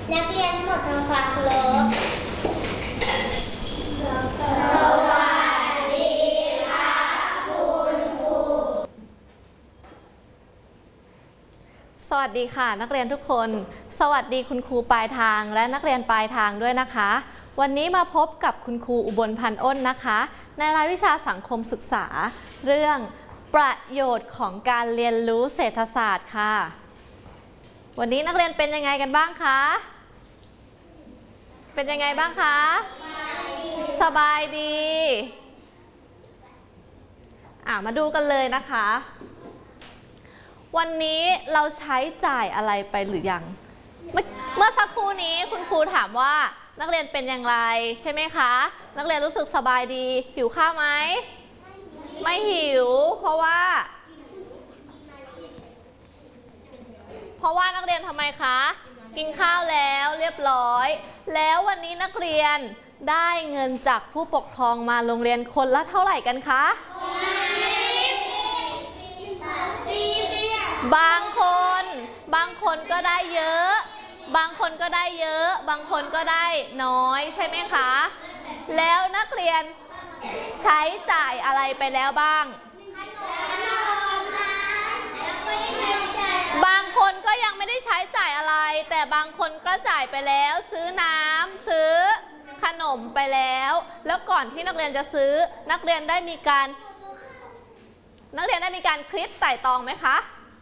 นักเรียนทั้งหมดทำความเคารพสวัสดีค่ะคุณครูสวัสดีค่ะนักเรียนทุกคนสวัสดีคุณครูปลายทางและนักเรียนปลายทางด้วยนะคะวันนี้มาพบกับคุณครูอุบลพันธ์อ้นนะคะในรายวิชาสังคมศึกษาเรื่องประโยชน์ของการเรียนรู้เศรษฐศาสตร์ค่ะวันนี้นักเรียนเป็นยังไงกันบ้างคะเป็นยังไงบ้างคะสบายดีมาดูกันเลยนะคะวันนี้เราใช้จ่ายอะไรไปหรือยังเมื่อสักครู่นี้คุณครูถามว่านักเรียนเป็นอย่างไรใช่ไหมคะนักเรียนรู้สึกสบายดีหิวข้าวไหมไม่หิวเพราะว่านักเรียนทำไมคะกินข้าวแล้วเรียบร้อยแล้ววันนี้นักเรียนได้เงินจากผู้ปกครองมาโรงเรียนคนละเท่าไหร่กันคะบางคนก็ได้เยอะบางคนก็ได้เยอะบางคนก็ได้น้อยใช่ไหมคะแล้วนักเรียนใช้จ่ายอะไรไปแล้วบ้างบางคนก็ยังไม่ได้ใช้จ่ายอะไรแต่บางคนก็จ่ายไปแล้วซื้อน้ำซื้อขนมไปแล้วก่อนที่นักเรียนจะซื้อนักเรียนได้มีการคิดไตร่ตรองไหมคะ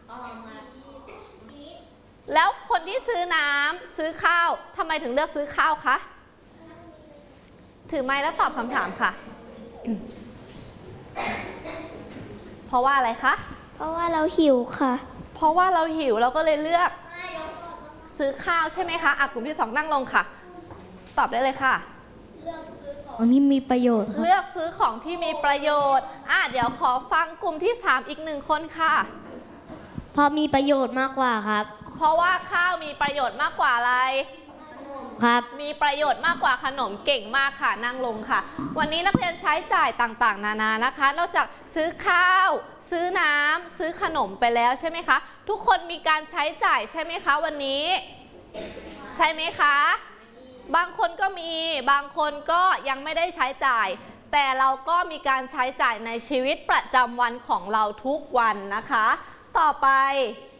แล้วคนที่ซื้อน้ำซื้อข้าวทำไมถึงเลือกซื้อข้าวคะถือไมค์แล้วตอบคำถามค่ะเพราะว่าอะไรคะเพราะว่าเราหิวค่ะเพราะว่าเราหิวเราก็เลยเลือกซื้อข้าวใช่ไหมคะกลุ่มที่2นั่งลงค่ะตอบได้เลยค่ะของที่มีประโยชน์เลือกซื้อของที่มีประโยชน์เดี๋ยวขอฟังกลุ่มที่3อีก1คนค่ะเพราะมีประโยชน์มากกว่าครับเพราะว่าข้าวมีประโยชน์มากกว่าอะไรครับมีประโยชน์มากกว่าขนมเก่งมากค่ะนั่งลงค่ะวันนี้นักเรียนใช้จ่ายต่างๆนานานะคะนอกจากซื้อข้าวซื้อน้ำซื้อขนมไปแล้วใช่ไหมคะทุกคนมีการใช้จ่ายใช่ไหมคะวันนี้ใช่ไหมคะบางคนก็มีบางคนก็ยังไม่ได้ใช้จ่ายแต่เราก็มีการใช้จ่ายในชีวิตประจำวันของเราทุกวันนะคะต่อไป